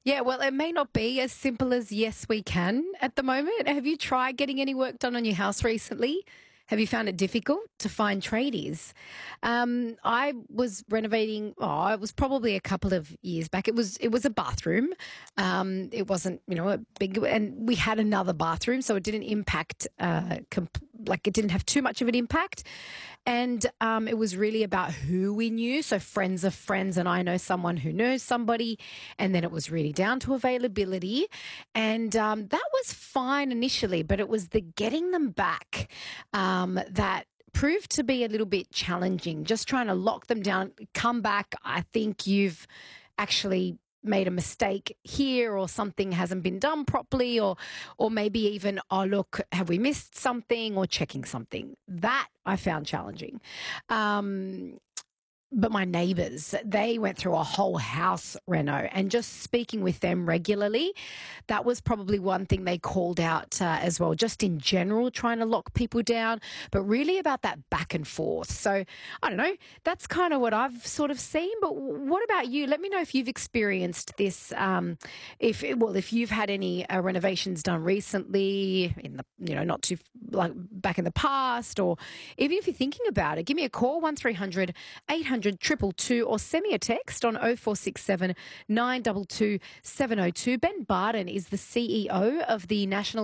Yeah, well, it may not be as simple as yes, we can at the moment. Have you tried getting any work done on your house recently? Have you found it difficult to find tradies? I was renovating. Oh, it was probably a couple of years back. It was a bathroom. It wasn't a big, and we had another bathroom, so it didn't impact. Like it didn't have too much of an impact, and it was really about who we knew. So friends of friends, and I know someone who knows somebody, and then it was really down to availability, and that was fine initially, but it was the getting them back that proved to be a little bit challenging. Just trying to lock them down, come back. I think you've actually made a mistake here or something hasn't been done properly or maybe even, oh look, have we missed something or checking something. That I found challenging. Um but my neighbours, they went through a whole house reno, and just speaking with them regularly, that was probably one thing they called out as well, just in general, trying to lock people down, but really about that back and forth. So I don't know, that's kind of what I've sort of seen. But what about you? Let me know if you've experienced this. If you've had any renovations done recently in the, not too like back in the past, or even if you're thinking about it, give me a call, 1300 800 222, or send me a text on 0467 922 702. Ben Barden is the CEO of the National